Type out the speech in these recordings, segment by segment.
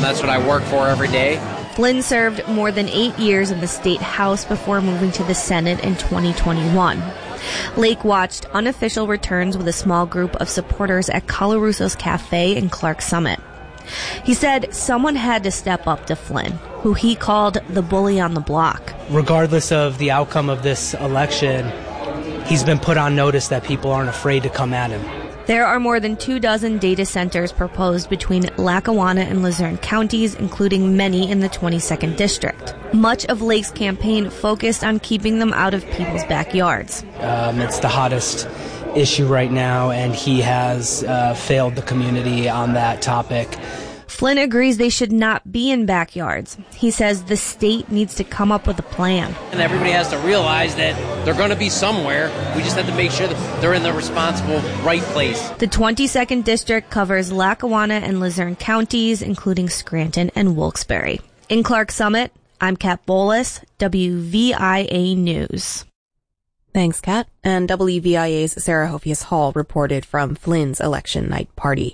That's what I work for every day. Flynn served more than 8 years in the state house before moving to the Senate in 2021. Lake watched unofficial returns with a small group of supporters at Colaruso's Cafe in Clark Summit. He said someone had to step up to Flynn, who he called the bully on the block. Regardless of the outcome of this election, he's been put on notice that people aren't afraid to come at him. There are more than 24 data centers proposed between Lackawanna and Luzerne counties, including many in the 22nd district. Much of Lake's campaign focused on keeping them out of people's backyards. It's the hottest issue right now, and he has failed the community on that topic. Flynn agrees they should not be in backyards. He says the state needs to come up with a plan. And everybody has to realize that they're going to be somewhere. We just have to make sure that they're in the responsible, right place. The 22nd district covers Lackawanna and Luzerne counties, including Scranton and Wilkes-Barre. In Clark Summit, I'm Kat Bolas, WVIA News. Thanks, Kat. And WVIA's Sarah Hofius Hall reported from Flynn's election night party.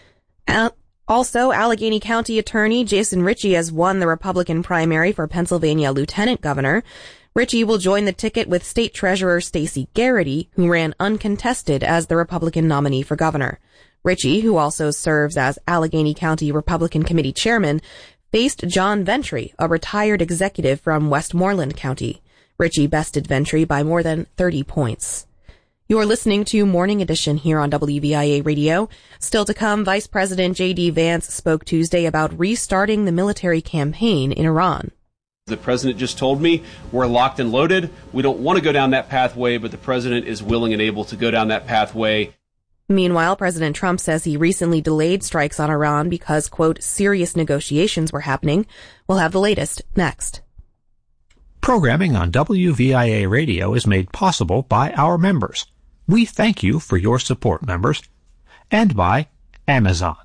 Also, Allegheny County Attorney Jason Ritchie has won the Republican primary for Pennsylvania Lieutenant Governor. Ritchie will join the ticket with State Treasurer Stacey Garrity, who ran uncontested as the Republican nominee for governor. Ritchie, who also serves as Allegheny County Republican Committee Chairman, faced John Ventry, a retired executive from Westmoreland County. Ritchie bested Ventry by more than 30 points. You're listening to Morning Edition here on WVIA Radio. Still to come, Vice President J.D. Vance spoke Tuesday about restarting the military campaign in Iran. The president just told me we're locked and loaded. We don't want to go down that pathway, but the president is willing and able to go down that pathway. Meanwhile, President Trump says he recently delayed strikes on Iran because, quote, serious negotiations were happening. We'll have the latest next. Programming on WVIA Radio is made possible by our members. We thank you for your support, members, and by Amazon.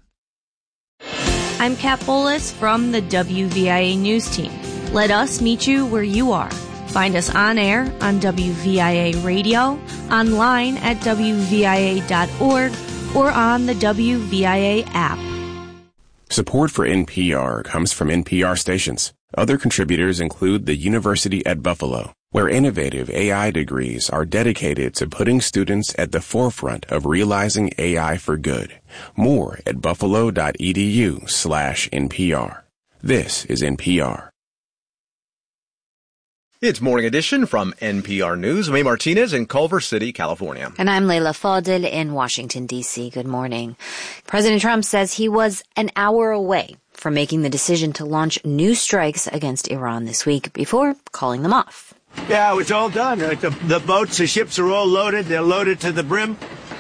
I'm Kat Bolas from the WVIA News Team. Let us meet you where you are. Find us on air on WVIA Radio, online at WVIA.org, or on the WVIA app. Support for NPR comes from NPR stations. Other contributors include the University at Buffalo, where innovative AI degrees are dedicated to putting students at the forefront of realizing AI for good. More at buffalo.edu/NPR. This is NPR. It's Morning Edition from NPR News. I'm A. Martinez in Culver City, California. And I'm Leila Fadel in Washington, D.C. Good morning. President Trump says he was an hour away from making the decision to launch new strikes against Iran this week before calling them off. Yeah, it's all done. The boats, the ships are all loaded. They're loaded to the brim.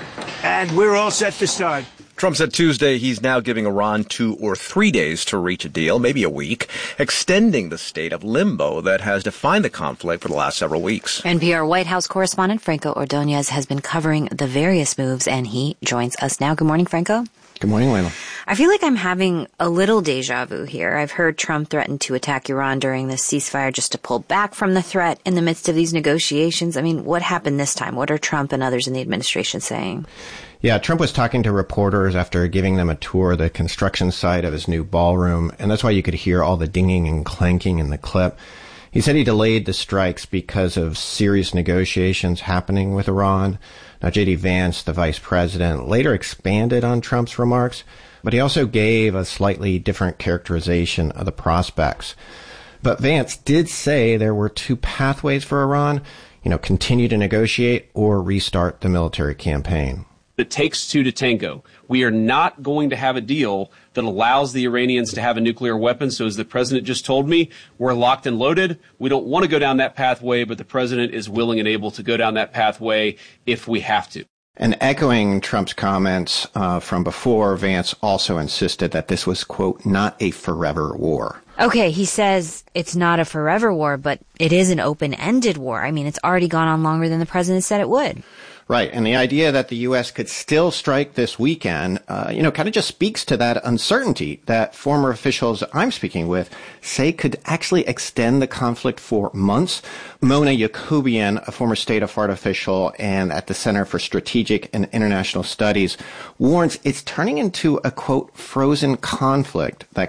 And we're all set to start. Trump said Tuesday he's now giving Iran 2 or 3 days to reach a deal, maybe a week, extending the state of limbo that has defined the conflict for the last several weeks. NPR White House correspondent Franco Ordonez has been covering the various moves, and he joins us now. Good morning, Franco. Good morning, Leila. I feel like I'm having a little deja vu here. I've heard Trump threaten to attack Iran during this ceasefire just to pull back from the threat in the midst of these negotiations. I mean, what happened this time? What are Trump and others in the administration saying? Yeah, Trump was talking to reporters after giving them a tour of the construction site of his new ballroom, and that's why you could hear all the dinging and clanking in the clip. He said he delayed the strikes because of serious negotiations happening with Iran. Now, J.D. Vance, the vice president, later expanded on Trump's remarks, but he also gave a slightly different characterization of the prospects. But Vance did say there were 2 pathways for Iran, continue to negotiate or restart the military campaign. It takes 2 to tango. We are not going to have a deal that allows the Iranians to have a nuclear weapon. So as the president just told me, we're locked and loaded. We don't want to go down that pathway, but the president is willing and able to go down that pathway if we have to. And echoing Trump's comments from before, Vance also insisted that this was, quote, not a forever war. Okay, he says it's not a forever war, but it is an open-ended war. I mean, it's already gone on longer than the president said it would. Right. And the idea that the U.S. could still strike this weekend, kind of just speaks to that uncertainty that former officials I'm speaking with say could actually extend the conflict for months. Mona Yacoubian, a former State of Art official and at the Center for Strategic and International Studies, warns it's turning into a, quote, frozen conflict that